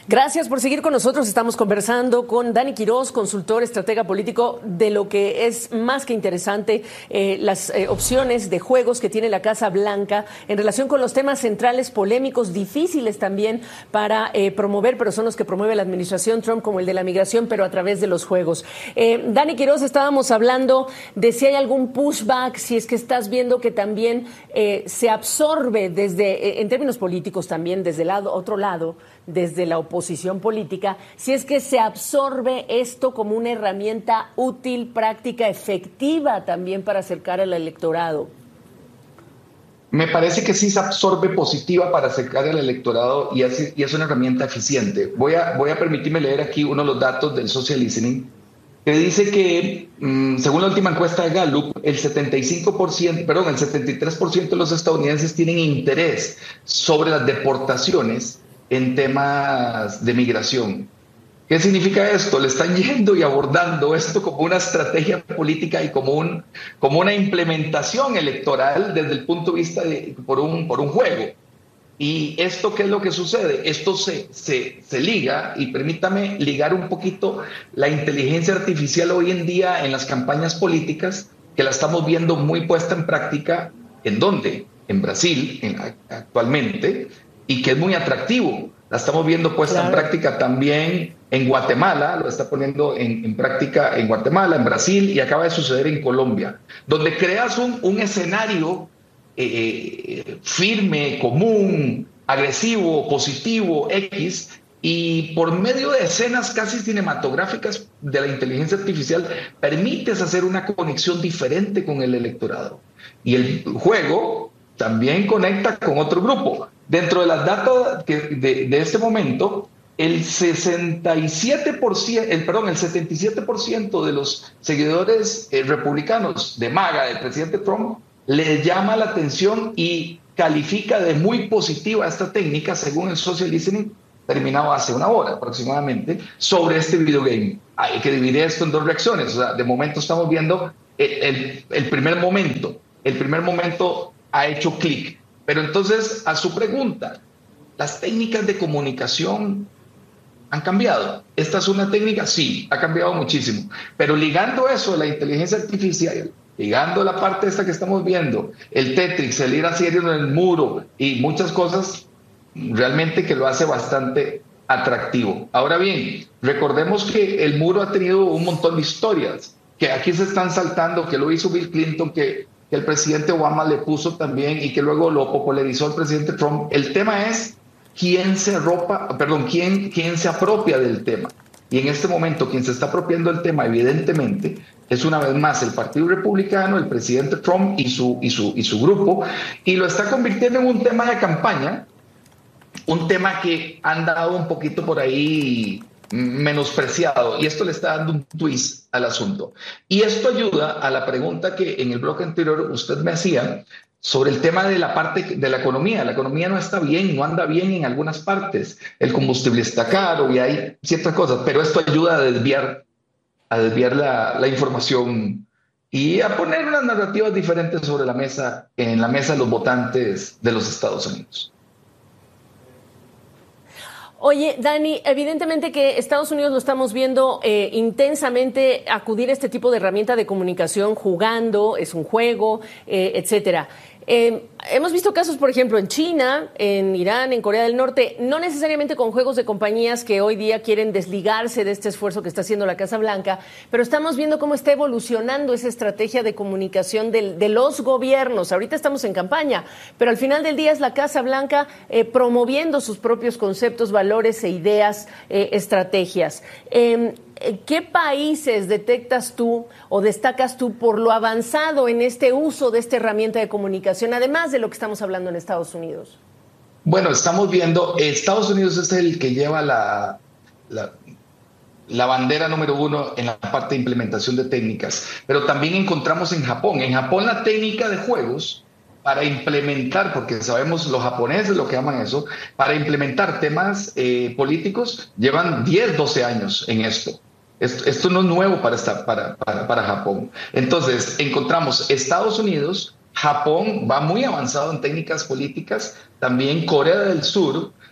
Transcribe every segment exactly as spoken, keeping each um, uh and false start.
Gracias por seguir con nosotros. Estamos conversando con Dani Quirós, consultor, estratega político, de lo que es más que interesante, eh, las eh, opciones de juegos que tiene la Casa Blanca en relación con los temas centrales, polémicos, difíciles también para eh, promover, pero son los que promueve la administración Trump, como el de la migración, pero a través de los juegos. Eh, Dani Quirós, estábamos hablando de si hay algún pushback, si es que estás viendo que también eh, se absorbe desde, eh, en términos políticos también, desde el lado, otro lado, desde la oposición política, si es que se absorbe esto como una herramienta útil, práctica, efectiva también para acercar al electorado. Me parece que sí se absorbe positiva para acercar al electorado y es, y es una herramienta eficiente. Voy a, voy a permitirme leer aquí uno de los datos del social listening, que dice que, mmm, según la última encuesta de Gallup, el setenta y cinco por ciento, perdón, el setenta y tres por ciento de los estadounidenses tienen interés sobre las deportaciones en temas de migración. ¿Qué significa esto? Le están yendo y abordando esto como una estrategia política y como, un, como una implementación electoral desde el punto de vista de por un, por un juego. ¿Y esto qué es lo que sucede? Esto se, se, se liga, y permítame ligar un poquito la inteligencia artificial hoy en día en las campañas políticas, que la estamos viendo muy puesta en práctica. ¿En dónde? En Brasil, en, actualmente, y que es muy atractivo. La estamos viendo puesta claro. en práctica también en Guatemala, lo está poniendo en, en práctica en Guatemala, en Brasil, y acaba de suceder en Colombia, donde creas un, un escenario eh, firme, común, agresivo, positivo, X, y por medio de escenas casi cinematográficas de la inteligencia artificial permites hacer una conexión diferente con el electorado. Y el juego también conecta con otro grupo. Dentro de las datos que de, de este momento, el sesenta y siete por ciento, el, perdón, el setenta y siete por ciento de los seguidores eh, republicanos de MAGA, del presidente Trump, le llama la atención y califica de muy positiva esta técnica, según el social listening, terminado hace una hora aproximadamente, sobre este videogame. Hay que dividir esto en dos reacciones. O sea, de momento estamos viendo el, el, el primer momento. El primer momento ha hecho clic. Pero entonces, a su pregunta, ¿las técnicas de comunicación han cambiado? ¿Esta es una técnica? Sí, ha cambiado muchísimo. Pero ligando eso de la inteligencia artificial, ligando la parte esta que estamos viendo, el Tetris, el ir hacia en el muro y muchas cosas, realmente que lo hace bastante atractivo. Ahora bien, recordemos que el muro ha tenido un montón de historias, que aquí se están saltando, que lo hizo Bill Clinton, que que el presidente Obama le puso también y que luego lo popularizó el presidente Trump. El tema es quién se ropa, perdón, quién, quién se apropia del tema. Y en este momento quien se está apropiando del tema, evidentemente, es una vez más el Partido Republicano, el presidente Trump y su, y su, y su grupo, y lo está convirtiendo en un tema de campaña, un tema que han dado un poquito por ahí menospreciado, y esto le está dando un twist al asunto. Y esto ayuda a la pregunta que en el bloque anterior usted me hacía sobre el tema de la parte de la economía. La economía no está bien, no anda bien en algunas partes. El combustible está caro y hay ciertas cosas, pero esto ayuda a desviar, a desviar la, la información y a poner unas narrativas diferentes sobre la mesa, en la mesa de los votantes de los Estados Unidos. Oye, Dani, evidentemente que Estados Unidos lo estamos viendo eh, intensamente acudir a este tipo de herramienta de comunicación jugando, es un juego, eh, etcétera. Eh, hemos visto casos, por ejemplo, en China, en Irán, en Corea del Norte, no necesariamente con juegos de compañías que hoy día quieren desligarse de este esfuerzo que está haciendo la Casa Blanca, pero estamos viendo cómo está evolucionando esa estrategia de comunicación de, de los gobiernos. Ahorita estamos en campaña, pero al final del día es la Casa Blanca eh, promoviendo sus propios conceptos, valores e ideas, eh, estrategias. Eh, ¿Qué países detectas tú o destacas tú por lo avanzado en este uso de esta herramienta de comunicación, además de lo que estamos hablando en Estados Unidos? Bueno, estamos viendo, Estados Unidos es el que lleva la, la, la bandera número uno en la parte de implementación de técnicas, pero también encontramos en Japón. En Japón la técnica de juegos para implementar, porque sabemos los japoneses lo que llaman eso, para implementar temas eh, políticos, llevan diez, doce años en esto. Esto, esto no es nuevo para, esta, para, para, para Japón. Entonces, encontramos Estados Unidos, Japón va muy avanzado en técnicas políticas, también Corea del Sur,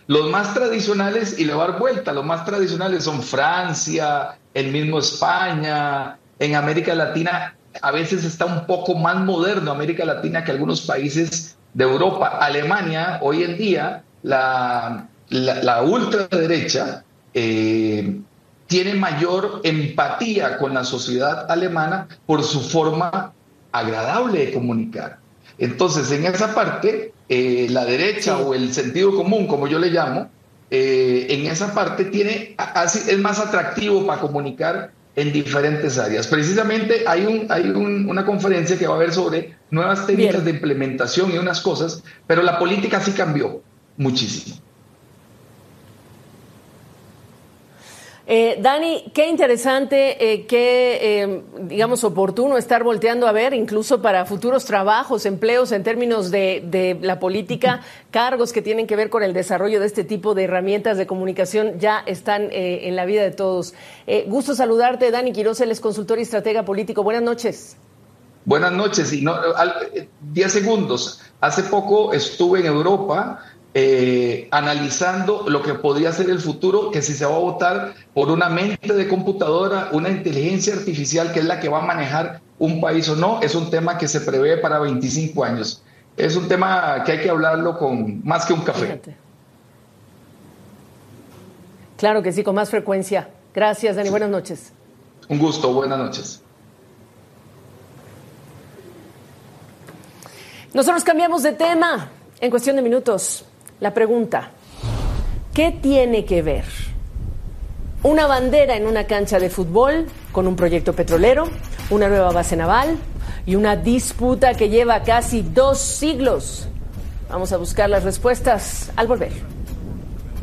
Los más tradicionales, y le voy a dar vuelta, los más tradicionales son Francia, el mismo España, en América Latina a veces está un poco más moderno América Latina que algunos países de Europa. Alemania, hoy en día, la, la, la ultraderecha eh, tiene mayor empatía con la sociedad alemana por su forma agradable de comunicar. Entonces, en esa parte, eh, la derecha, sí, o el sentido común, como yo le llamo, eh, en esa parte tiene, es más atractivo para comunicar en diferentes áreas. Precisamente hay, un, hay un, una conferencia que va a haber sobre nuevas técnicas Bien. de implementación y unas cosas, pero la política sí cambió muchísimo. Eh, Dani, qué interesante, eh, qué, eh, digamos, oportuno estar volteando a ver, incluso para futuros trabajos, empleos en términos de, de la política, cargos que tienen que ver con el desarrollo de este tipo de herramientas de comunicación ya están eh, en la vida de todos. Eh, gusto saludarte, Dani Quiroz, él es consultor y estratega político. Buenas noches. Buenas noches. Y no, diez segundos. Hace poco estuve en Europa Eh, analizando lo que podría ser el futuro, que si se va a votar por una mente de computadora, una inteligencia artificial que es la que va a manejar un país o no, es un tema que se prevé para veinticinco años. Es un tema que hay que hablarlo con más que un café. Fíjate. Claro que sí, con más frecuencia. Gracias, Dani. Sí. Buenas noches. Un gusto. Buenas noches. Nosotros cambiamos de tema en cuestión de minutos. La pregunta, ¿qué tiene que ver una bandera en una cancha de fútbol con un proyecto petrolero, una nueva base naval y una disputa que lleva casi dos siglos? Vamos a buscar las respuestas al volver.